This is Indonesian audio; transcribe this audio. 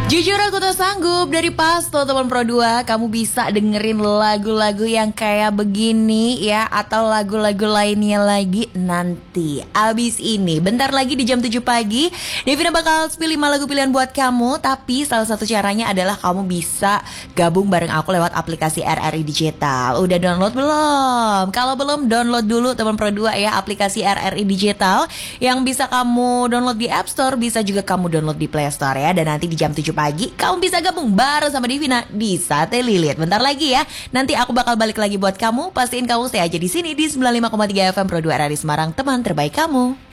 Jujur aku tak sanggup dari Pasto teman Pro 2. Kamu bisa dengerin lagu-lagu yang kayak begini ya, atau lagu-lagu lainnya lagi nanti abis ini. Bentar lagi di jam 7 pagi Devina bakal spill 5 lagu pilihan buat kamu. Tapi salah satu caranya adalah kamu bisa gabung bareng aku lewat aplikasi RRI Digital. Udah download belum? Kalau belum, download dulu teman Pro 2 ya, aplikasi RRI Digital yang bisa kamu download di App Store, bisa juga kamu download di Play Store ya. Dan nanti di jam 7 pagi kamu bisa gabung bareng sama Devina di Sate Lilit. Bentar lagi ya, nanti aku bakal balik lagi buat kamu. Pastiin kamu stay aja di sini di 95,3 FM Pro 2 RRI Semarang, teman terbaik kamu.